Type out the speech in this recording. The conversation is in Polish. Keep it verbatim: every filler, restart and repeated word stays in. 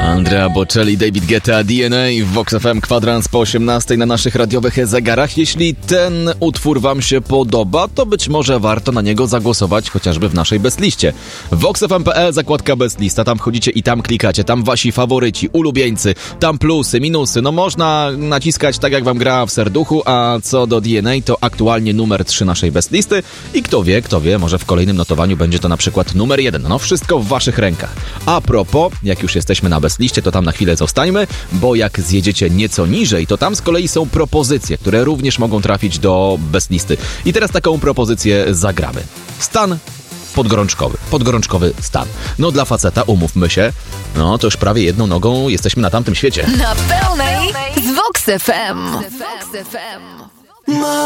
Andrea Bocelli, David Guetta, D N A w Vox F M, kwadrans po osiemnastej na naszych radiowych zegarach. Jeśli ten utwór wam się podoba, to być może warto na niego zagłosować chociażby w naszej bestliście. vox f m kropka p l, zakładka bestlista, tam wchodzicie i tam klikacie, tam wasi faworyci, ulubieńcy, tam plusy, minusy, no można naciskać tak jak wam gra w serduchu, a co do D N A to aktualnie numer trzy naszej bestlisty i kto wie, kto wie, może w kolejnym notowaniu będzie to na przykład numer jeden. No wszystko w waszych rękach. A propos, jak już jesteśmy na bestliście, to tam na chwilę zostańmy, bo jak zjedziecie nieco niżej, to tam z kolei są propozycje, które również mogą trafić do bestlisty. I teraz taką propozycję zagramy. Stan podgorączkowy. Podgorączkowy stan. No dla faceta, umówmy się, no to już prawie jedną nogą jesteśmy na tamtym świecie. Na pełnej z Vox F M.